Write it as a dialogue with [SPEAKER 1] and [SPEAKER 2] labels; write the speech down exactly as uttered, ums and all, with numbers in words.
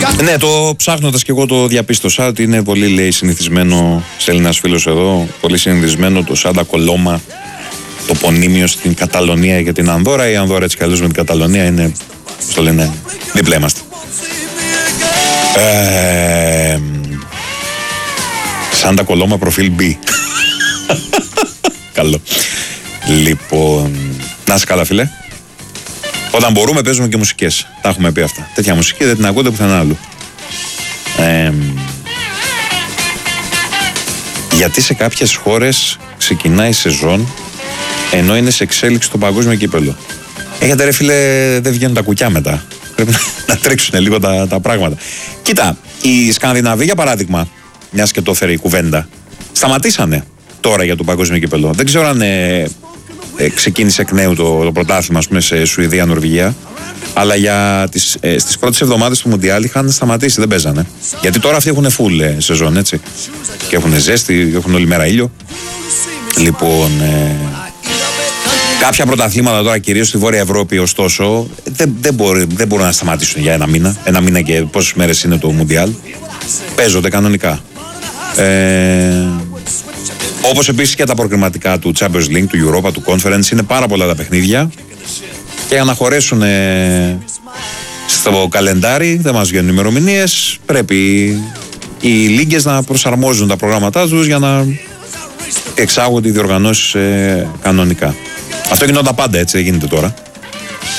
[SPEAKER 1] Ναι, το ψάχνοντας και εγώ το διαπίστωσα ότι είναι πολύ, λέει, συνηθισμένο σε Έλληνας φίλος εδώ, πολύ συνηθισμένο το Σάντα Κολόμα, το πονίμιο στην Καταλωνία για την Ανδόρα. Η Ανδόρα έτσι καλώς με την Καταλωνία είναι, πώς το λένε, δίπλα είμαστε. Ε, Σάντα Κολόμα προφίλ B. Καλό. Λοιπόν, να είσαι καλά, φίλε. Όταν μπορούμε παίζουμε και μουσικές. Τα έχουμε πει αυτά. Τέτοια μουσική δεν την ακούτε πουθενά άλλου. Ε, γιατί σε κάποιες χώρες ξεκινάει η σεζόν ενώ είναι σε εξέλιξη το παγκόσμιο κύπελλο. Έχετε ρε φίλε, δεν βγαίνουν τα κουκιά μετά. Πρέπει να, να τρέξουν λίγο τα, τα πράγματα. Κοίτα, οι Σκανδιναβοί για παράδειγμα, μιας και το έφερε η κουβέντα, σταματήσανε τώρα για το παγκόσμιο κύπελλο. Δεν ξέρω αν ε, ε, ξεκίνησε εκ νέου το, το πρωτάθλημα, ας πούμε, σε Σουηδία, Νορβηγία. Αλλά για τις, ε, στις πρώτες εβδομάδες του Μουντιάλ είχαν σταματήσει, δεν παίζανε. Γιατί τώρα αυτοί έχουν full ε, σεζόν, έτσι. Και έχουν ζέστη, έχουν όλη μέρα ήλιο. Λοιπόν, ε, κάποια πρωταθλήματα τώρα, κυρίως στη Βόρεια Ευρώπη, ωστόσο, δεν, δεν, μπορεί, δεν μπορούν να σταματήσουν για ένα μήνα. Ένα μήνα και πόσες μέρες είναι το Μουντιάλ. Παίζονται κανονικά. Ε, όπως επίσης και τα προκριματικά του Champions League, του Europa, του Conference, είναι πάρα πολλά τα παιχνίδια. Και για να χωρέσουν ε, στο καλεντάρι, δεν μας βγαίνουν ημερομηνίες, πρέπει οι λίγκες να προσαρμόζουν τα προγράμματά τους για να εξάγονται οι διοργανώσεις ε, κανονικά. Αυτό γινόταν πάντα, έτσι, δεν γίνεται τώρα.